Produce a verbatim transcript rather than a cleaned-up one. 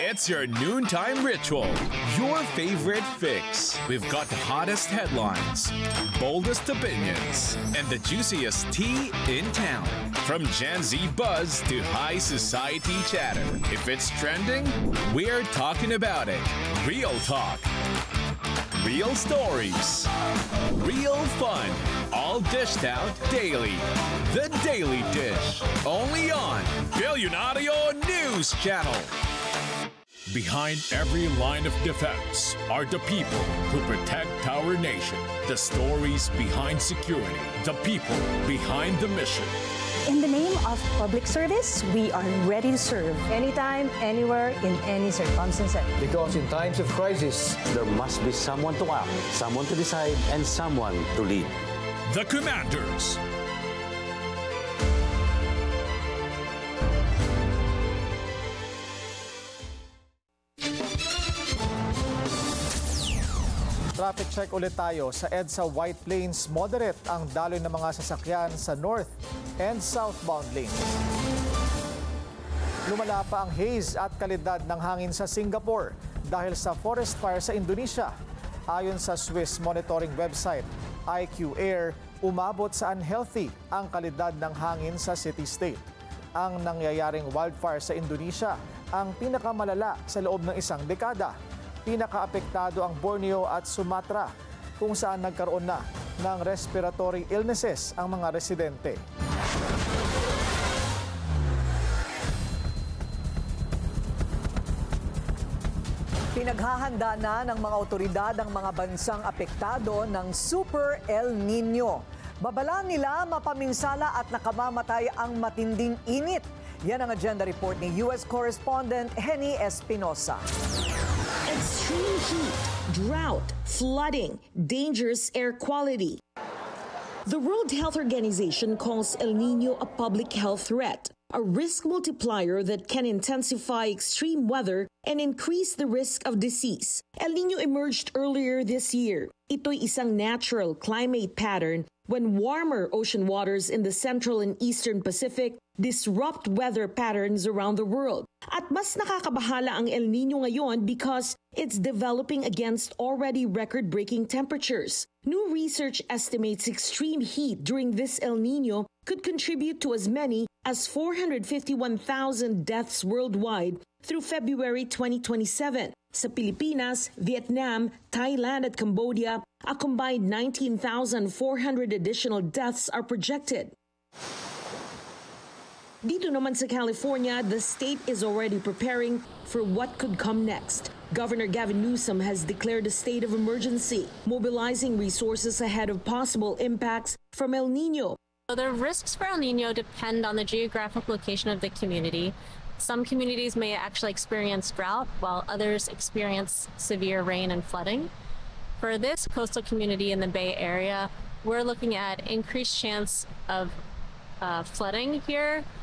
It's your noontime ritual, your favorite fix. We've got the hottest headlines, boldest opinions, and the juiciest tea in town. From Gen Z buzz to high society chatter. If it's trending, we're talking about it. Real talk. Real stories. Real fun. All dished out daily. The Daily Dish. Only on Billionario News Channel. Behind every line of defense are the people who protect our nation. The stories behind security. The people behind the mission. In the name of public service, we are ready to serve anytime, anywhere, in any circumstances. Because in times of crisis, there must be someone to act, someone to decide, and someone to lead. The Commanders. Traffic check ulit tayo. Sa EDSA White Plains, moderate ang daloy ng mga sasakyan sa north and southbound lanes. Lumala pa ang haze at kalidad ng hangin sa Singapore dahil sa forest fire sa Indonesia. Ayon sa Swiss monitoring website I Q Air, umabot sa unhealthy ang kalidad ng hangin sa city-state. Ang nangyayaring wildfire sa Indonesia ang pinakamalala sa loob ng isang dekada. Pinakaapektado ang Borneo at Sumatra, kung saan nagkaroon na ng respiratory illnesses ang mga residente. Pinaghahanda na ng mga otoridad ang mga bansang apektado ng Super El Nino. Babala nila mapaminsala at nakamamatay ang matinding init. Yan ang agenda report ni U S correspondent Henny Espinosa. Extreme heat, drought, flooding, dangerous air quality. The World Health Organization calls El Nino a public health threat, a risk multiplier that can intensify extreme weather and increase the risk of disease. El Nino emerged earlier this year. Ito'y isang natural climate pattern when warmer ocean waters in the central and eastern Pacific disrupt weather patterns around the world. At mas nakakabahala ang El Nino ngayon because it's developing against already record-breaking temperatures. New research estimates extreme heat during this El Nino could contribute to as many as four hundred fifty-one thousand deaths worldwide through February twenty twenty-seven. Sa Pilipinas, Vietnam, Thailand at Cambodia, a combined nineteen thousand four hundred additional deaths are projected. Dito naman sa California, the state is already preparing for what could come next. Governor Gavin Newsom has declared a state of emergency, mobilizing resources ahead of possible impacts from El Nino. The risks for El Nino depend on the geographic location of the community. Some communities may actually experience drought, while others experience severe rain and flooding. For this coastal community in the Bay Area, we're looking at increased chance of uh, flooding here,